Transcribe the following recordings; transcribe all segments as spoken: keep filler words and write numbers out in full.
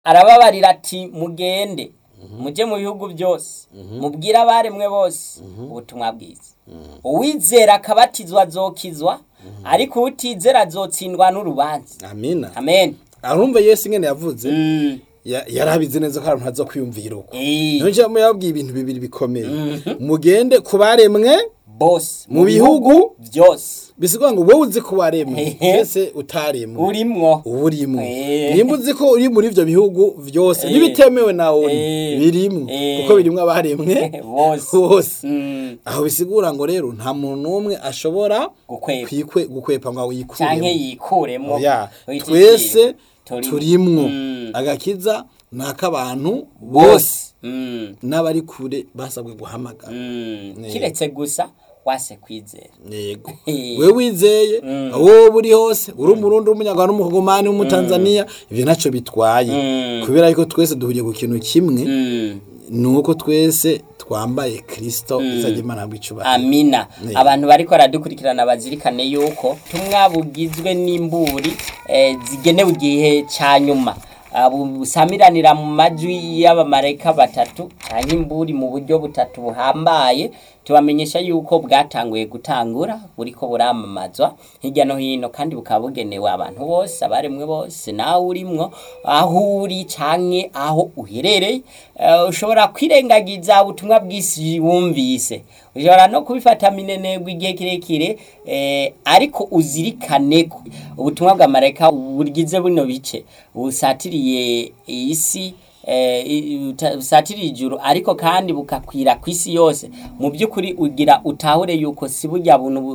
arababarira ati mugende muje mu bihugu byose mubwire abaremwe bose ubutumwa bwiza uwizera akabatizwa azokizwa ariko utizera azotsindwa n'urubanza. Amina. Amen. Arumva Yesu ingene yavuze Mm. ya- yarabizi neza ko abantu hazo kwiyumvira uko. Eh. Nje mu yabwiye ibintu bibiri bikomeye. Mugende kubaremwe Bose mu bihugu byose bisigwa ngo wowe uzi ko waremwe Ehe. ese utaremwe urimwo. uburimo Eh. nimba uzi ko uri muri ivyo bihugu vyose Eh. n'ibitemewe nawe Eh. birimwo Eh. kuko birimwo abaremwe Bose. bose Mm. aho bisigura ngo rero nta muntu n'umwe ashobora Gukwepa. kwikwe gukwepa ngo Canke yikuremo yikuremwo. ya Witwa twese iki? Turimwo. turimwo Mm. agakiza n'akabantu bose Bose. Mm. n'abari kure basabwe guhamagara Mm. Ne. Kiretse gusa wase kwizera. yego Eh. we wizeye wowe uri hose uri umurundi w'umunyarwanda w'umukongomani w'umutanzania ivyo ntaco bitwaye Mm. kubera yuko twese duhuriye ku kintu kimwe Mm. nuko twese twambaye Kristo izaje Imana bw'icubahiro. Amina. Ne. Abantu bariko baradukurikirana bazirikane yuko tumwa bugizwe n'imburi eh, zigenewe igihe ca nyuma. Abu busamiranira mu majwi y'abamarayika batatu canke imburi mu buryo butatu buhambaye tubamenyesha yuko bwatanguye gutangura buriko buramamazwa hirya no hino kandi bukaba bugenewe abantu bose abaremwe bose nawe urimwo aho uri canke aho uherereye. Uh, ushobora kwirengagiza ubutumwa bw'isi wumvise ushobora no kubifata minenegwa igihe kirekire eh, ariko uzirikane ko ubutumwa bwa marayika bugize buno bice busatiriye isi eh, busatiriye ijuru ariko kandi bukakwira kw'isi yose mu by'ukuri ugira utahure yuko si burya buntu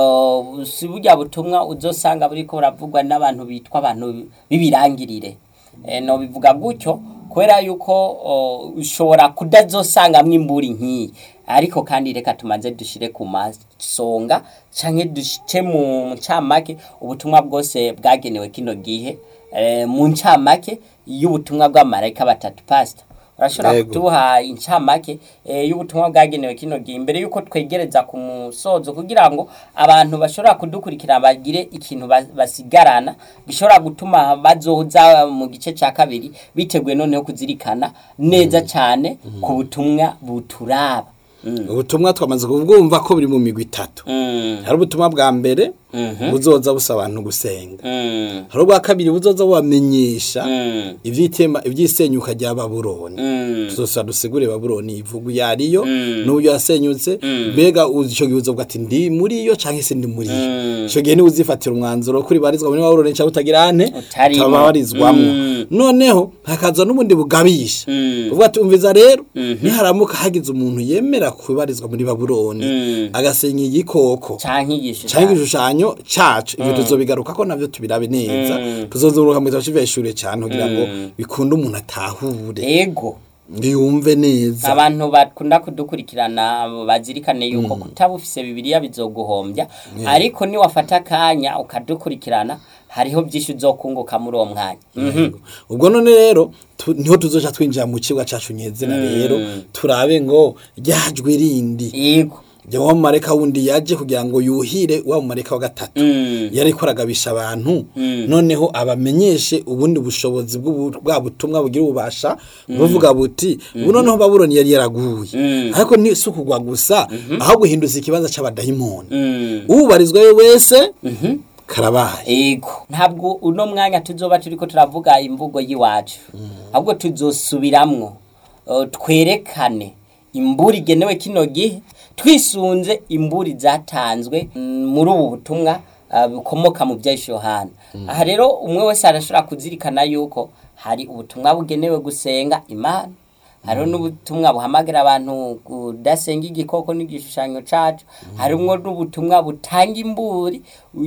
uh, si burya butumwa uzosanga buriko buravugwa n'abantu bitwa abantu bibirangirire. E, no bivuga gutyo kubera yuko uh, ushobora kudazosangamwo imburi nk'iyi ariko kandi reka tumaze dushire ku masonga canke dushike mu ncamake ubutumwa bwose bwagenewe kino gihe e, mu ncamake y'ubutumwa bw'amarayika batatu pastor urashobora kutuha incamake e, y'ubutumwa bwagenewe kino gihe imbere yuko twegereza ku musozo kugira ngo abantu bashobora kudukurikira bagire ikintu basigarana gishobora gutuma bazoza mu gice ca kabiri biteguye noneho kuzirikana neza cyane mm. ku butumwa buturaba. Mm. Ubutumwa twamaze kubwumva ko buri mu migwi itatu. Mm. Hari ubutumwa bwa mbere mm -hmm. buzoza busaba abantu gusenga. Mm. Hari ubwa kabiri buzoza bubamenyesha mm. ivyitema ivyisenyuka rya Babuloni. Mm. Tuzosa dusigure Babuloni ivugu yariyo mm. n'ubyo yasenyutse mm. bega uzico gibuzo bwa ati ndi muri yo canke se ndi muri yo. Mm. Ico gihe ni uzifatira umwanzuro kuri barizwa muri Babuloni cyangwa utagira ante tabarizwamwo. Mm. Noneho hakaza n'ubundi bugabisha. Mm. Uvuga ati umviza rero mm -hmm. ni haramuka hagize umuntu yemera kubarizwa muri Babuloni mm. agasenya igikoko canke igishushanyo canke igishushanyo cacu ivyo tuzobigaruka ko navyo tubirabe neza mm. tuzozuruka mu cyiveshure cyane kugira ngo mm. bikunde umuntu atahure ego ndiyumve neza. Abantu bakunda kudukurikirana bazirikane yuko mm. kutabufise Bibiliya bizoguhombya yeah. ariko ni wafata kanya ukadukurikirana hariho byinshi uzokunguka muri uwo mwanya. Mhm. Ubwo none rero niho tuzoja twinjira mu cigwa cacu nyezina rero turabe ngo ryajwe rindi. Yego. Jawa mareka wundi yaje kugira ngo yuhire wa mareka wa gatatu mm. yari koragabisha abantu mm. noneho abamenyeshe ubundi bushobozi bwa butumwa bugira ubasha mm. buvuga buti mm. noneho Babuloni yari yaraguye mm. ariko ni sukugwa gusa mm -hmm. aho guhinduza ikibanza c'abadayimoni mm. ubarizwa wese mm -hmm. karabaye. Ego ntabwo uno mwanya tuzoba turiko turavuga imvugo yiwacu mm. ahubwo tuzosubiramwo uh, twerekane imburi genewe kino gihe twisunze imburi zatanzwe mm, muri ubu butumwa bukomoka uh, mu bya Yohana. Mm. Aha rero umwe wese arashobora kuzirikana yuko hari ubutumwa bugenewe gusenga Imana. Hariho n'ubutumwa buhamagara abantu kudasenga igikoko n'igishushanyo cacu. Mm. Harimwo n'ubutumwa butanga imburi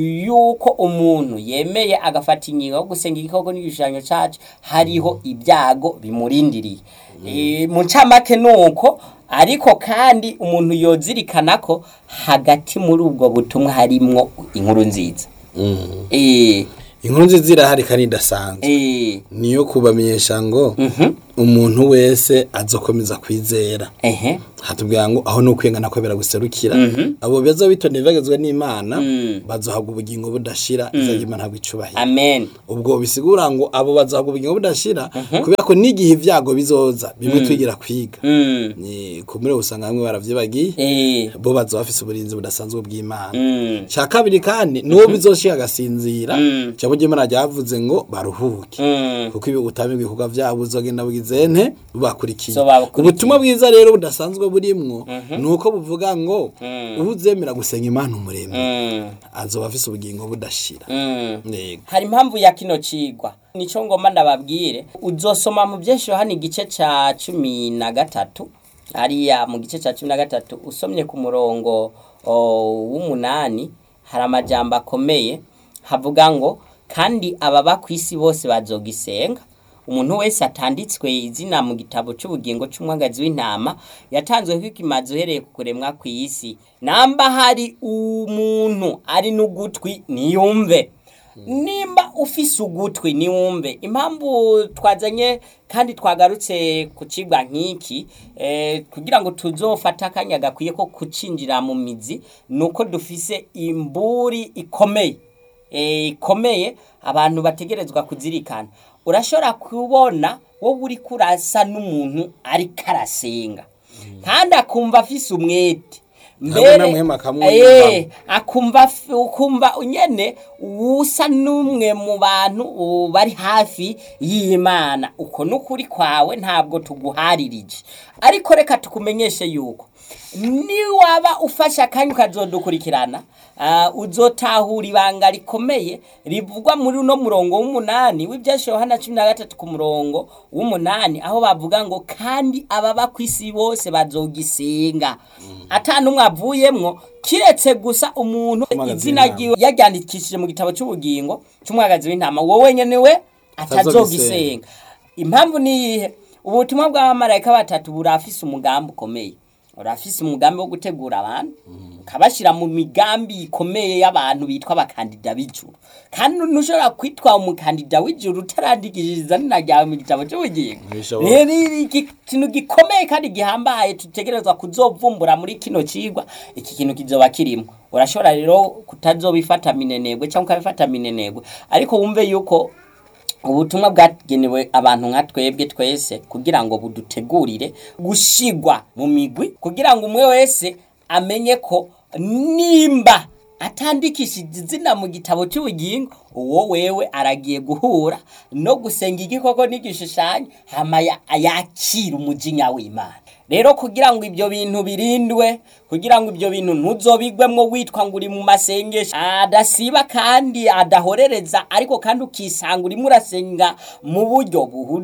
yuko umuntu yemeye agafata ingingo yo gusenga igikoko n'igishushanyo cacu hariho ibyago bimurindiriye. Mm. E, mu ncamake nuko ariko kandi umuntu yozirikana ko hagati muri ubwo butumwa harimwo inkuru nziza. Mm. Eh inkuru nziza irahari kandi idasanzwe. Eh niyo kubamenyesha ngo mhm umuntu wese azokomeza kwizera ehe hatubwira ngo aho no kwengana ko biraguserukira abo beza bitone bagezwe n'Imana bazohabwa ubugingo budashira izagima ntabwo icubahira amen ubwo bisigura ngo abo bazohabwa ubugingo budashira kubera ko n'igihe ivyago bizoza bimwe twigira kwiga ni kumure usanga bamwe baravyibagiye eh bo bazofise uburinzi budasanzwe bw'Imana cha kabiri kandi nuwo bizoshika gasinzira cyabo Imana ryavuze ngo baruhuke kuko ibi utamigwe kuga vyabo uzogenda bugizene bakurikiye ubutumwa bwiza rero budasanzwe burimwo nuko buvuga ngo ubuzemera gusenga Imana umuremyi azoba afise ubugingo budashira hari impamvu ya kino cigwa nico ngomba ndababwire uzosoma mu byesho hani gice ca cumi na gatatu ariya mu gice ca cumi na gatatu usomye ku murongo w'umunani hari amajambo akomeye havuga ngo kandi ababa kwisi bose bazogisenga umuntu wese atanditswe izina mu gitabo cy'ubugingo cy'umwagazi w'intama yatanzwe kwikimaza uhereye ku kuremwa kw'isi namba hari umuntu ari n'ugutwi niyumve nimba ufise ugutwi niwumve impamvu twazanye kandi twagarutse ku cigwa nk'iki eh, kugira ngo tuzofata akanya gakwiye ko kucinjira mu mizi nuko dufise imburi ikomeye eh, ikomeye abantu bategerezwa kuzirikana urashobora kubona wowe uri kurasa n'umuntu ari karasenga kandi akumva afise umwete mbere eh akumva ukumva unyene usa numwe mu bantu bari hafi y'Imana uko nukuri kwawe ntabwo tuguharirije ariko reka tukumenyeshe yuko ni waba ufasha kanyu kazodukurikirana uh, uzotahura ibanga rikomeye rivugwa muri uno murongo w'umunani w'ibyasho Yohana cumi na gatatu ku murongo w'umunani aho bavuga ngo kandi ababa kwisi bose bazogisenga mm. atanu mwavuyemwo kiretse gusa umuntu izina giwe yaryandikishije mu gitabo cy'ubugingo cy'umwagazi w'intama wowe nyene we atazogisenga impamvu ni ubutumwa bw'abamarayika batatu burafise umugambi ukomeye urafise umugambi wo gutegura abantu kabashira mu migambi ikomeye y'abantu bitwa abakandida b'ijuru kandi nushobora kwitwa umukandida w'ijuru utarandikishiriza n'inajyawe mu gitabo cy'ubugingo rero iki kintu gikomeye kandi gihambaye tutegerezwa kuzovumbura muri kino cigwa iki kintu kizoba kirimo urashobora rero kutazobifata minenegwe cyangwa ukabifata minenegwe ariko wumve yuko ubutumwa bwagenewe abantu nka twebwe twese kugira ngo budutegurire gushigwa mu migwi kugira ngo umwe wese amenye ko nimba atandikishije izina mu gitabo cy'ubugingo uwo wewe aragiye guhura no gusenga igikoko n'igishushanyo hama yakira umujinya w'Imana rero kugira ngo ibyo bintu birindwe kugira ngo ibyo bintu ntuzobigwemwo witwa ngo uri mu masengesho adasiba kandi adahorereza ariko kandi ukisanga uri murasenga mu buryo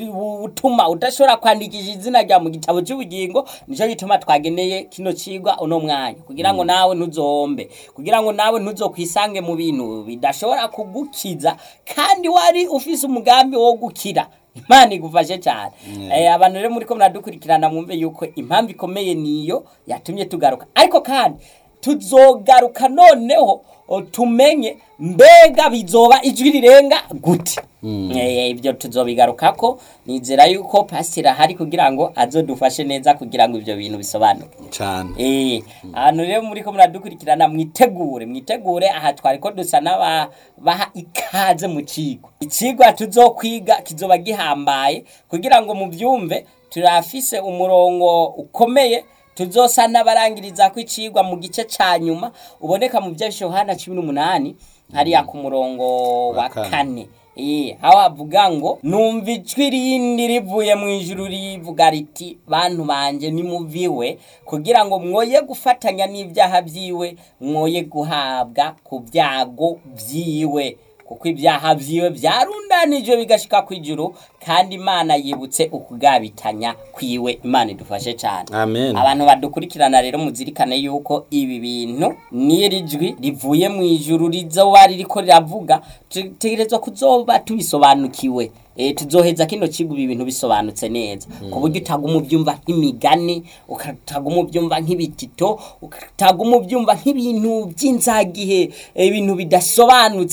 butuma udashobora kwandikisha izina rya mu gitabo cy'ubugingo nico gituma twageneye kino cigwa uno mwanya kugira ngo nawe ntuzombe kugira ngo nawe ntuzokwisange mu bintu bidashobora kugukiza kandi wari ufise umugambi wo gukira Imana igufashe cyane eh abantu rero muri ko muradukurikirana mwumve yuko impamvu ikomeye niyo yatumye tugaruka ariko kandi tuzogaruka noneho tumenye mbega bizoba ijwi rirenga gute eh ibyo tuzobigarukako nizera yuko pastor hari kugira ngo azodufashe neza kugira ngo ibyo bintu bisobanuke cyane eh hano rero muri ko muradukurikirana mwitegure mwitegure aha twari ko dusa naba baha ikaze mu kigo ikigo tuzokwiga kizoba gihambaye kugira ngo mu byumve turafise umurongo ukomeye tuzosa nabarangiriza ko icigwa mu gice ca nyuma uboneka mu byasho Yohana cumi n'umunani hariya ku murongo wa kane eh hawa avuga ngo numva ijwi rindi rivuye mu ijuru rivuga riti bantu banje nimuviwe kugira ngo mwoye gufatanya n'ibyaha byiwe mwoye guhabwa ku byago byiwe kuko ibyaha byiwe byarundanije bigashika kwijuru kandi Imana yibutse ukugabitanya kwiwe Imana idufashe cyane amen abantu badukurikirana rero muzirikane yuko ibi bintu nirijwi rivuye mu ijuru rizoba ririko riravuga tutegerezwa kuzoba tubisobanukiwe eh tuzoheza kino kigo ibintu bisobanutse neza ku buryo utaguma ubyumva nk'imigani ukataguma ubyumva nk'ibitito ukataguma ubyumva nk'ibintu by'inzagihe ibintu bidasobanutse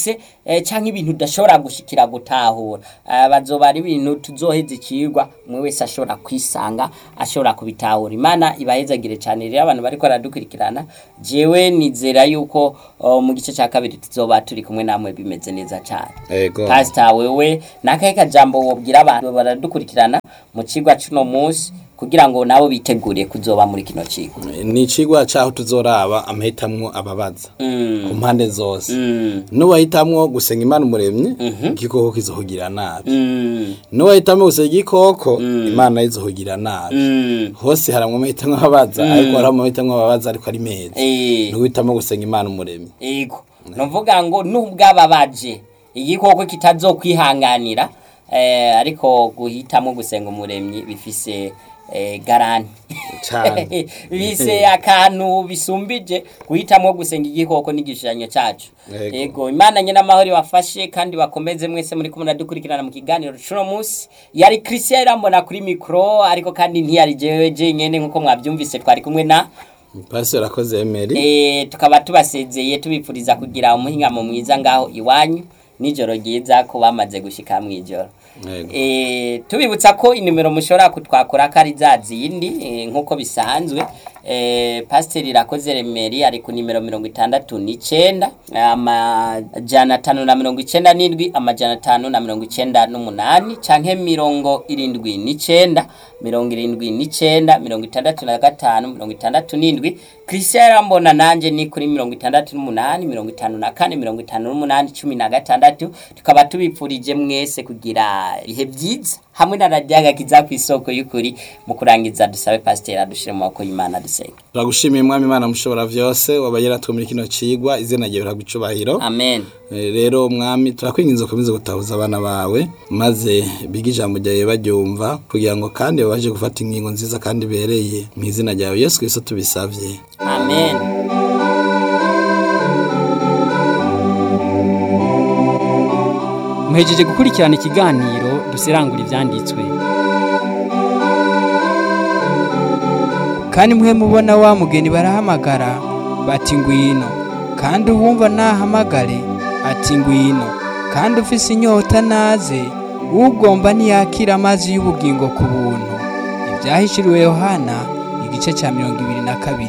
eh, canke ibintu udashobora gushikira gutahura uh, bazoba ari ibintu tuzoheza ikigwa umwe wese ashobora kwisanga ashobora kubitahura. Imana ibahezagire cyane rero abantu bariko baradukurikirana, jewe nizera yuko uh, mu gice cya kabiri tuzoba turi kumwe namwe bimeze neza cyane. Ego Pastor wewe nakahe kajambo wobwira abantu baradukurikirana mu cigwa cuno munsi kugira ngo nabo biteguriye kuzoba muri kino cigwa? Ni cigwa cyaho tuzoraba amahitamwo ababaza mm. ku mpande zose mm. nuwahitamwo gusenga Imana umuremye mm -hmm. igikoko kizohugira nabi mm. nuwahitamwo gusenga igikoko mm. Imana izohugira nabi mm. hose haramwe amahitamwo ababaza mm. ariko haramwe amahitamwo ababaza ariko ari meza e. nuwahitamwo gusenga Imana umuremye. Ego novuga ngo nubwababaje igikoko kitazokwihanganira eh, ariko guhitamo gusenga umuremyi bifise eh, garani cyane bise akantu bisumbije guhitamo gusenga igikoko n'igishushanyo cyacu. Ego Imana nyina amahoro wafashe kandi bakomeze mwese muri kumwe dukurikirana mu kiganiro cuno munsi. Yari Christian irambona kuri micro ariko kandi ntiyari jewe je nyene nkuko mwabyumvise twari kumwe na Pastor Rakoze Emery. Eh tukaba tubasezeye tubipfuriza kugira umuhingamo mwiza ngaho iwanyu nijoro ryiza ko bamaze gushika mwijoro. Eh tubibutsa ko inimero mushobora kutwakora kari zazindi e, nkuko bisanzwe. Eh Pastor Rakoze Emery ari ku nimero mirongo itandatu n'icenda amajana atanu na mirongo icenda n'indwi amajana atanu na mirongo icenda n'umunani canke mirongo irindwi n'icenda mirongo irindwi n'icenda mirongo itandatu na gatanu mirongo itandatu n'indwi. Christian Rambona nanje ni kuri mirongo itandatu n'umunani mirongo itanu na kane mirongo itanu n'umunani cumi na gatandatu. Tukaba tubipfurije mwese kugira ihe byiza hamwe na radiyaga kiza ku isoko y'ukuri. Mu kurangiza dusabe Pastor adushire mu maboko y'Imana dusenga. Turagushimiye mwami Imana mushobora vyose wabayera twumira kino cigwa izina ryawe ragwicubahiro. Amen. E, rero mwami turakwinginze ukomeze gutahuza abana bawe maze biga ijambo ryawe baryumva kugira ngo kandi baje gufata ingingo nziza kandi bereye mu izina ryawe Yesu Kristo tubisavye. Amen. Muhejeje gukurikirana ikiganiro duserangura ivyanditswe. Kandi mwe mubona wa mugeni barahamagara bati ngwino, kandi uwumva nahamagare ati ngwino, kandi ufise inyota naze, ugomba ntiyakira amazi y'ubugingo ku buntu. Ivyahishuriwe Yohana igice cya mirongo ibiri na kabiri.